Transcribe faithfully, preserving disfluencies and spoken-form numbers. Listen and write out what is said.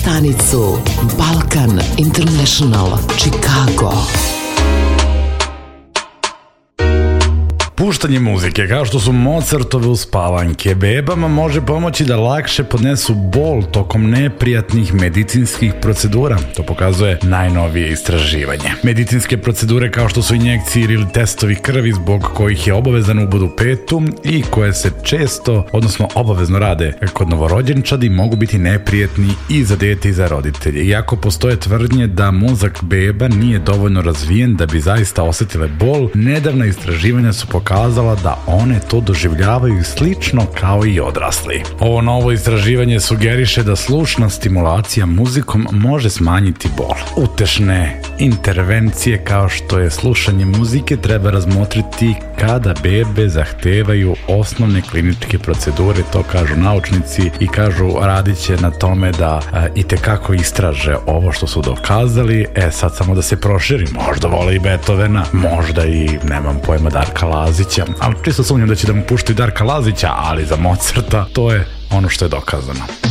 Stanicu Balkan International Chicago. Puštanje muzike, kao što su Mozartove uspavanke, bebama može pomoći da lakše podnesu bol tokom neprijatnih medicinskih procedura. To pokazuje najnovije istraživanje. Medicinske procedure kao što su injekcije ili testovi krvi zbog kojih je obavezan ubod u petu i koje se često, odnosno obavezno rade kod novorođenčadi, mogu biti neprijatni i za dete i za roditelje. Iako postoje tvrdnje da mozak beba nije dovoljno razvijen da bi zaista osetile bol, nedavna istraživanja su pokazala pokazala da one to doživljavaju slično kao i odrasli. Ovo novo istraživanje sugeriše da slušna stimulacija muzikom može smanjiti bol. Utešne intervencije kao što je slušanje muzike treba razmotriti kada bebe zahtevaju osnovne kliničke procedure, to kažu naučnici, i kažu radit će na tome da e, itekako istraže ovo što su dokazali. E sad samo da se proširi, možda vole i Beethovena, možda i, nemam pojma, Darka Lazića, ali čisto sumnjam da će da mu puštaju Darka Lazića, ali za Mozarta to je ono što je dokazano.